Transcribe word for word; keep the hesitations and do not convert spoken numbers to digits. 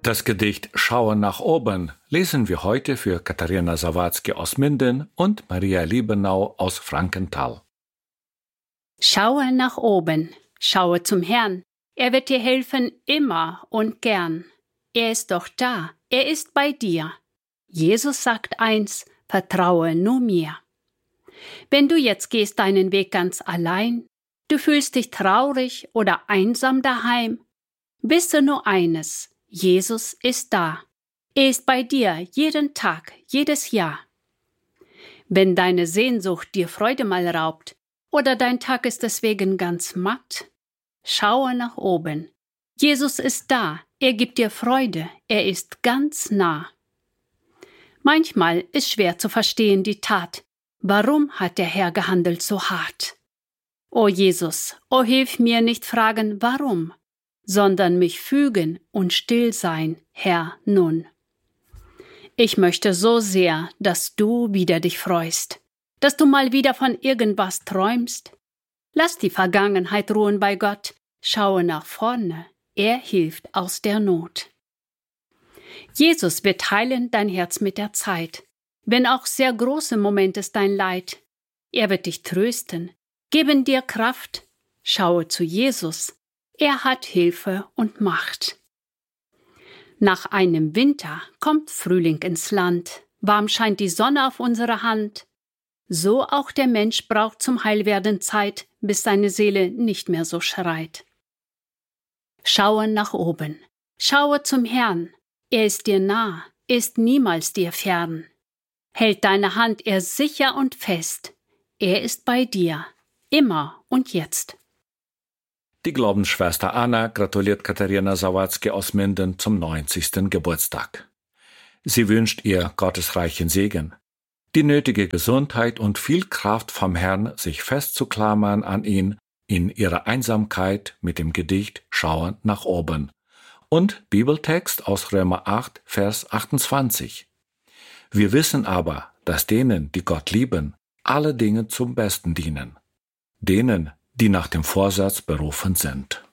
Das Gedicht Schaue nach oben lesen wir heute für Katharina Sawatzki aus Minden und Maria Liebenau aus Frankenthal. Schaue nach oben, schaue zum Herrn. Er wird dir helfen immer und gern. Er ist doch da, er ist bei dir. Jesus sagt eins, vertraue nur mir. Wenn du jetzt gehst deinen Weg ganz allein, du fühlst dich traurig oder einsam daheim, wisse nur eines, Jesus ist da. Er ist bei dir jeden Tag, jedes Jahr. Wenn deine Sehnsucht dir Freude mal raubt oder dein Tag ist deswegen ganz matt, schaue nach oben. Jesus ist da, er gibt dir Freude, er ist ganz nah. Manchmal ist schwer zu verstehen die Tat. Warum hat der Herr gehandelt so hart? O Jesus, o hilf mir nicht fragen, warum, sondern mich fügen und still sein, Herr, nun. Ich möchte so sehr, dass du wieder dich freust, dass du mal wieder von irgendwas träumst. Lass die Vergangenheit ruhen bei Gott, schaue nach vorne, er hilft aus der Not. Jesus wird heilen dein Herz mit der Zeit, wenn auch sehr groß im Moment ist dein Leid. Er wird dich trösten, geben dir Kraft, schaue zu Jesus, er hat Hilfe und Macht. Nach einem Winter kommt Frühling ins Land, warm scheint die Sonne auf unsere Hand. So auch der Mensch braucht zum Heilwerden Zeit, bis seine Seele nicht mehr so schreit. Schaue nach oben, schaue zum Herrn, er ist dir nah, ist niemals dir fern. Hält deine Hand er sicher und fest, er ist bei dir, immer und jetzt. Die Glaubensschwester Anna gratuliert Katharina Sawatzki aus Minden zum neunzigsten Geburtstag. Sie wünscht ihr gottesreichen Segen, die nötige Gesundheit und viel Kraft vom Herrn, sich festzuklammern an ihn in ihrer Einsamkeit mit dem Gedicht Schauen nach oben und Bibeltext aus Römer acht, Vers achtundzwanzig. Wir wissen aber, dass denen, die Gott lieben, alle Dinge zum Besten dienen, denen, die nach dem Vorsatz berufen sind.